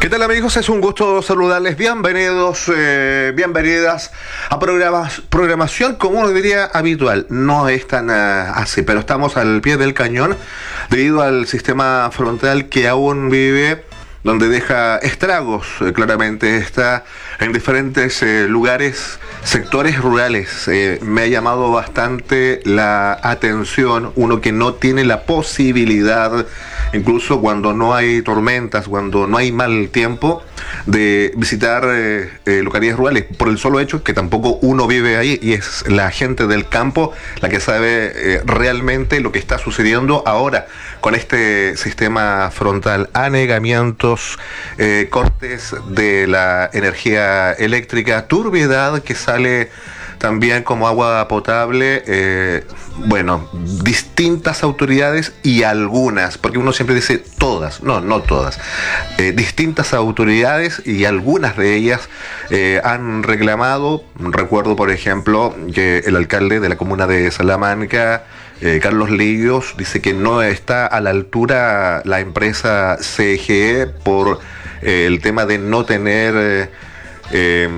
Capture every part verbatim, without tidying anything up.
¿Qué tal, amigos? Es un gusto saludarles. Bienvenidos, eh, bienvenidas a programas, programación, como uno diría, habitual. No es tan uh, así, pero estamos al pie del cañón debido al sistema frontal que aún vive, donde deja estragos. Eh, claramente está en diferentes eh, lugares, sectores rurales. Eh, me ha llamado bastante la atención uno que no tiene la posibilidad, incluso cuando no hay tormentas, cuando no hay mal tiempo, de visitar eh, eh, localidades rurales, por el solo hecho que tampoco uno vive ahí, y es la gente del campo la que sabe eh, realmente lo que está sucediendo ahora con este sistema frontal. Anegamientos, eh, cortes de la energía eléctrica, turbiedad que sale también como agua potable. Eh, bueno, distintas autoridades y algunas, porque uno siempre dice todas, no, no todas, eh, distintas autoridades y algunas de ellas eh, han reclamado. Recuerdo, por ejemplo, que el alcalde de la comuna de Salamanca, Eh, Carlos Lillos, dice que no está a la altura la empresa C G E por eh, el tema de no tener eh, eh,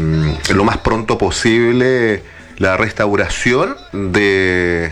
lo más pronto posible la restauración de,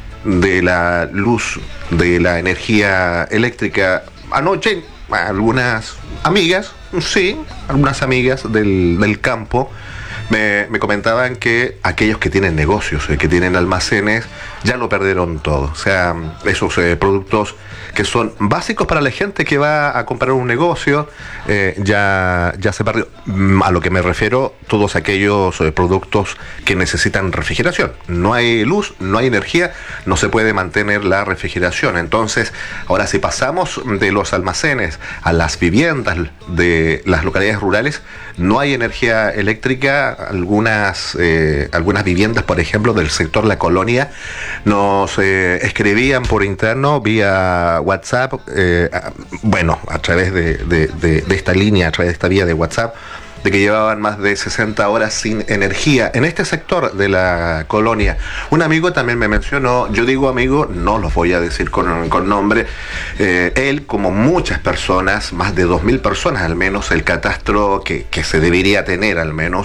de la luz, de la energía eléctrica. Anoche algunas amigas, sí, algunas amigas del, del campo Me, me comentaban que aquellos que tienen negocios, eh, que tienen almacenes, ya lo perdieron todo. O sea, esos eh, productos que son básicos para la gente que va a comprar un negocio, eh, ya, ya se perdió. A lo que me refiero, todos aquellos eh, productos que necesitan refrigeración. No hay luz, no hay energía, no se puede mantener la refrigeración. Entonces, ahora si pasamos de los almacenes a las viviendas de las localidades rurales, no hay energía eléctrica. Algunas, eh, algunas viviendas, por ejemplo, del sector La Colonia, nos eh, escribían por interno, vía WhatsApp, eh, a, bueno, a través de, de, de, de esta línea, a través de esta vía de WhatsApp, de que llevaban más de sesenta horas sin energía en este sector de La Colonia. Un amigo también me mencionó, yo digo amigo, no los voy a decir con, con nombre, eh, él, como muchas personas, más de dos mil personas al menos, el catastro que, que se debería tener al menos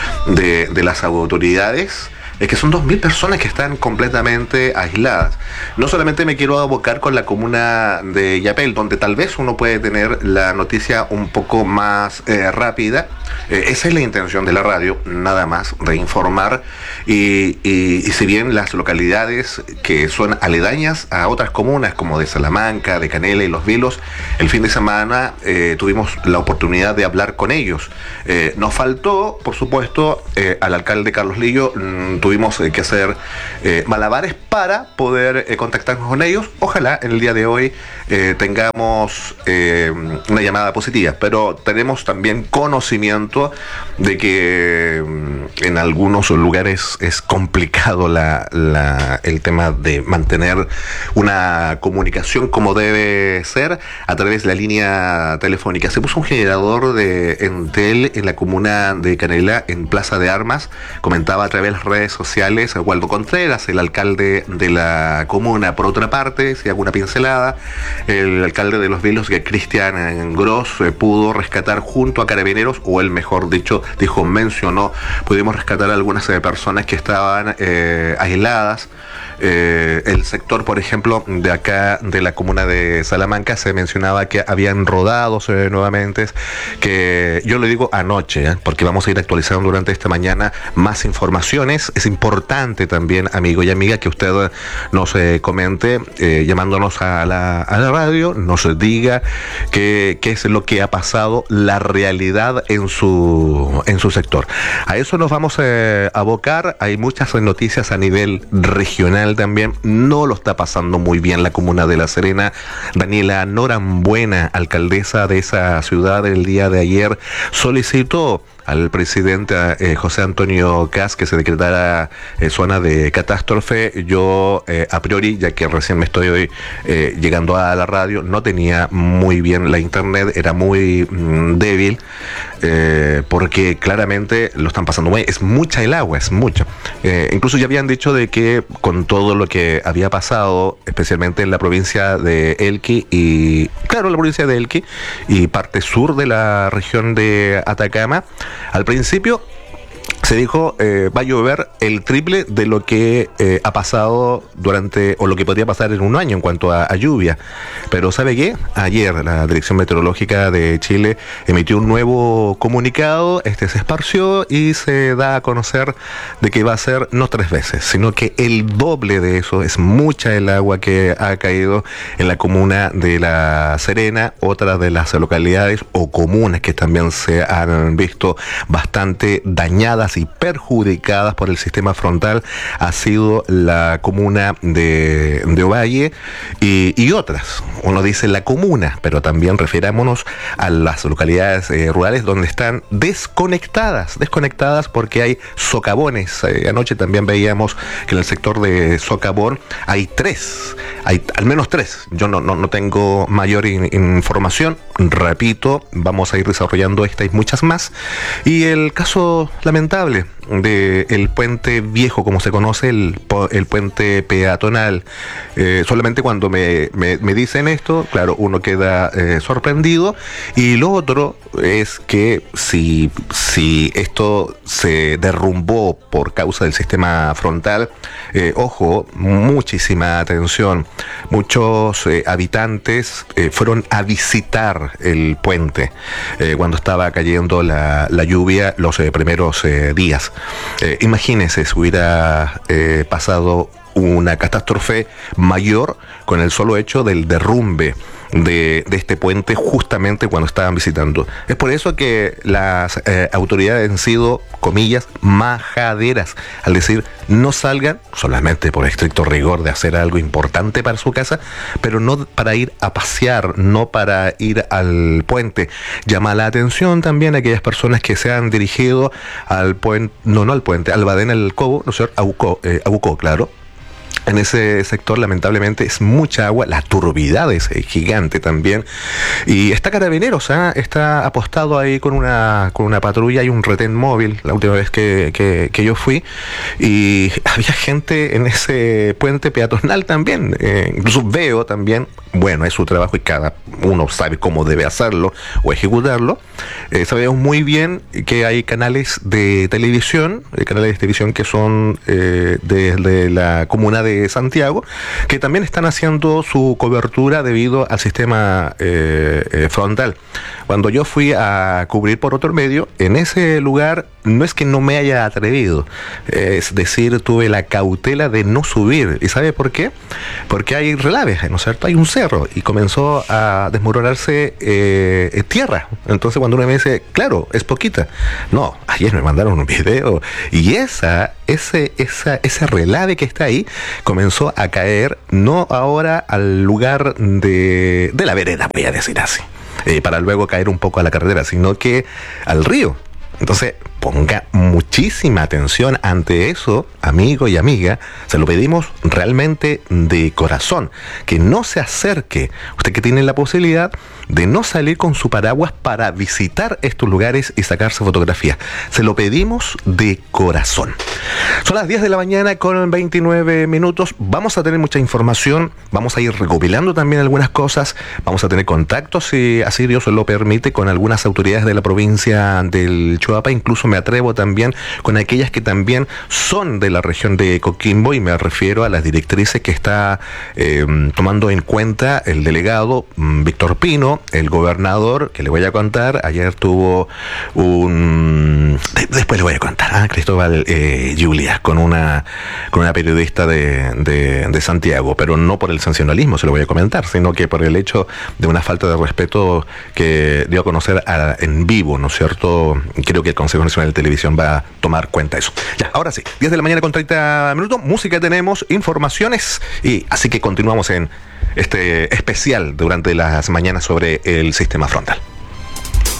de, de las autoridades, es que son dos mil personas que están completamente aisladas. No solamente me quiero abocar con la comuna de Yapel, donde tal vez uno puede tener la noticia un poco más eh, rápida. Eh, esa es la intención de la radio, nada más, de informar. Y, y, y si bien las localidades que son aledañas a otras comunas, como de Salamanca, de Canela y Los Vilos, el fin de semana eh, tuvimos la oportunidad de hablar con ellos. Eh, nos faltó, por supuesto, eh, al alcalde Carlos Lillo, mmm, tuvimos eh, que hacer eh, malabares para poder eh, contactarnos con ellos. Ojalá en el día de hoy eh, tengamos eh, una llamada positiva, pero tenemos también conocimiento de que eh, en algunos lugares es complicado la, la, el tema de mantener una comunicación como debe ser a través de la línea telefónica. Se puso un generador de Entel en la comuna de Canela, en Plaza de Armas. Comentaba a través de las redes sociales Waldo Contreras, el alcalde de la comuna. Por otra parte, si hago una pincelada, el alcalde de Los Vilos, que Cristian Gross, eh, pudo rescatar junto a carabineros, o él mejor dicho, dijo, mencionó, pudimos rescatar a algunas eh, personas que estaban eh, aisladas. Eh, el sector, por ejemplo, de acá de la comuna de Salamanca, se mencionaba que habían rodado eh, nuevamente, que yo le digo anoche, ¿eh? porque vamos a ir actualizando durante esta mañana más informaciones. Es importante también, amigo y amiga, que usted nos eh, comente, eh, llamándonos a la, a la radio, nos diga qué, qué es lo que ha pasado, la realidad en su, en su sector. A eso nos vamos eh, a abocar. Hay muchas noticias a nivel regional también. No lo está pasando muy bien la comuna de La Serena. Daniela Norambuena, alcaldesa de esa ciudad, el día de ayer solicitó al presidente eh, José Antonio Kast que se decretara eh, zona de catástrofe. Yo eh, a priori, ya que recién me estoy hoy eh, llegando a la radio, no tenía muy bien la internet, era muy mm, débil, eh, porque claramente lo están pasando muy, es mucha el agua, es mucho. Eh, incluso ya habían dicho de que con todo lo que había pasado, especialmente en la provincia de Elqui y, claro, la provincia de Elqui y parte sur de la región de Atacama, al principio se dijo eh, va a llover el triple de lo que eh, ha pasado durante, o lo que podría pasar en un año en cuanto a, a lluvia. Pero ¿sabe qué? Ayer la Dirección Meteorológica de Chile emitió un nuevo comunicado, este se esparció y se da a conocer de que va a ser no tres veces, sino que el doble de eso. Es mucha el agua que ha caído en la comuna de La Serena, otra de las localidades o comunas que también se han visto bastante dañadas y perjudicadas por el sistema frontal ha sido la comuna de, de Ovalle y, y otras. Uno dice la comuna, pero también refirámonos a las localidades eh, rurales donde están desconectadas, desconectadas porque hay socavones. Eh, anoche también veíamos que en el sector de Socavón hay tres, hay al menos tres. Yo no, no, no tengo mayor in, información, repito, vamos a ir desarrollando esta y muchas más. Y el caso lamentable de el puente viejo, como se conoce, el, el puente peatonal. Eh, solamente cuando me, me, me dicen esto, claro, uno queda eh, sorprendido. Y lo otro es que si, si esto se derrumbó por causa del sistema frontal, eh, ojo, muchísima atención. Muchos eh, habitantes eh, fueron a visitar el puente eh, cuando estaba cayendo la, la lluvia los eh, primeros eh, días. Eh, imagínense si hubiera eh, pasado una catástrofe mayor con el solo hecho del derrumbe de, de este puente justamente cuando estaban visitando. Es por eso que las eh, autoridades han sido, comillas, majaderas al decir no salgan solamente por estricto rigor de hacer algo importante para su casa, pero no para ir a pasear, no para ir al puente. Llama la atención también a aquellas personas que se han dirigido al puente, no, no al puente, al Badén El Cobo, ¿no es cierto? Abucó, eh, Abucó, claro. En ese sector lamentablemente es mucha agua, la turbidez es gigante también y está Carabineros, ¿eh? Está apostado ahí con una con una patrulla y un retén móvil la última vez que, que, que yo fui y había gente en ese puente peatonal también, eh, incluso veo también, bueno, es su trabajo y cada uno sabe cómo debe hacerlo o ejecutarlo. Eh, sabemos muy bien que hay canales de televisión, eh, canales de televisión que son eh, de, de la comuna de Santiago, que también están haciendo su cobertura debido al sistema eh, eh, frontal. Cuando yo fui a cubrir por otro medio, en ese lugar no es que no me haya atrevido, es decir, tuve la cautela de no subir. ¿Y sabe por qué? Porque hay relaves, ¿no es cierto? Hay un cerro y comenzó a desmoronarse eh, tierra. Entonces cuando uno me dice, claro, es poquita. No, ayer me mandaron un video y esa, ese, esa, ese relave que está ahí comenzó a caer, no ahora al lugar de, de la vereda, voy a decir así, eh, para luego caer un poco a la carretera, sino que al río. Entonces, ponga muchísima atención ante eso, amigo y amiga. Se lo pedimos realmente de corazón. Que no se acerque. Usted que tiene la posibilidad de no salir con su paraguas para visitar estos lugares y sacarse fotografías. Se lo pedimos de corazón. Son las diez de la mañana con veintinueve minutos. Vamos a tener mucha información. Vamos a ir recopilando también algunas cosas. Vamos a tener contactos, si así Dios lo permite, con algunas autoridades de la provincia del Choapa. Incluso me atrevo también con aquellas que también son de la región de Coquimbo, y me refiero a las directrices que está eh, tomando en cuenta el delegado mm, Víctor Pino, el gobernador, que le voy a contar. Ayer tuvo un... Después le voy a contar, ¿ah? Cristóbal eh, Julia, con una con una periodista de, de, de Santiago, pero no por el sensacionalismo, se lo voy a comentar, sino que por el hecho de una falta de respeto que dio a conocer a, en vivo, ¿no es cierto? Creo que el Consejo Nacional de Televisión va a tomar cuenta de eso. Ya, ahora sí, diez de la mañana con treinta minutos, música tenemos, informaciones, y así que continuamos en este especial durante las mañanas sobre el sistema frontal.